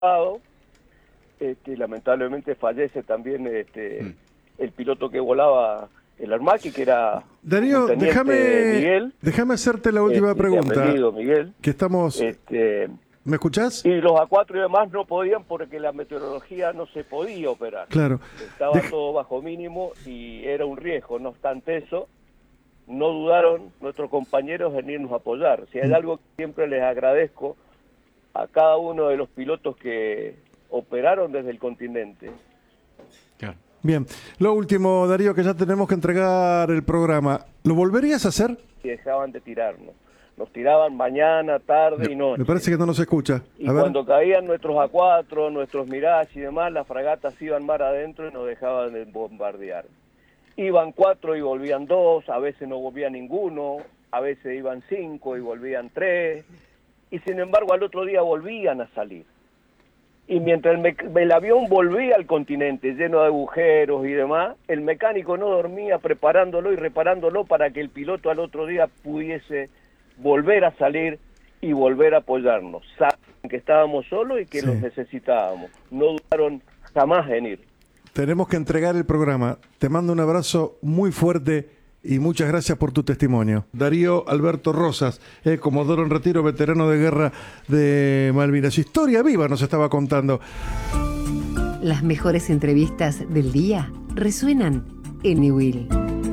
lamentablemente fallece también el piloto que volaba el Armaki, que era Darío, Miguel. Déjame hacerte la última pregunta. Miguel. Que estamos... ¿Me escuchás? Y los A4 y demás no podían porque la meteorología no se podía operar. Claro. Estaba todo bajo mínimo y era un riesgo. No obstante eso, no dudaron nuestros compañeros en irnos a apoyar. Si hay algo que siempre les agradezco a cada uno de los pilotos que operaron desde el continente. Claro. Bien, lo último, Darío, que ya tenemos que entregar el programa. ¿Lo volverías a hacer? Y dejaban de tirarnos. Nos tiraban mañana, tarde y noche. Me parece que no nos escucha. Y cuando caían nuestros A4, nuestros Mirage y demás, las fragatas iban mar adentro y nos dejaban de bombardear. Iban 4 y volvían 2, a veces no volvía ninguno, a veces iban 5 y volvían 3, y sin embargo al otro día volvían a salir. Y mientras el avión volvía al continente lleno de agujeros y demás, el mecánico no dormía preparándolo y reparándolo para que el piloto al otro día pudiese volver a salir y volver a apoyarnos. Saben que estábamos solos y que los necesitábamos. No dudaron jamás en ir. Tenemos que entregar el programa. Te mando un abrazo muy fuerte y muchas gracias por tu testimonio. Darío Alberto Rosas, comodoro en retiro, veterano de guerra de Malvinas. Historia viva nos estaba contando. Las mejores entrevistas del día resuenan en Niwil.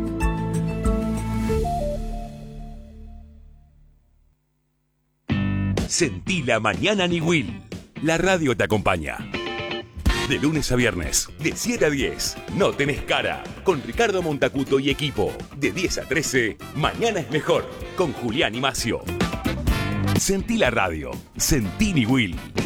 Sentí la mañana Niwil. La radio te acompaña. De lunes a viernes, de 7 a 10, No Tenés Cara, con Ricardo Montacuto y equipo. De 10 a 13, Mañana es Mejor, con Julián y Macio. Sentí la radio, sentí Niwil.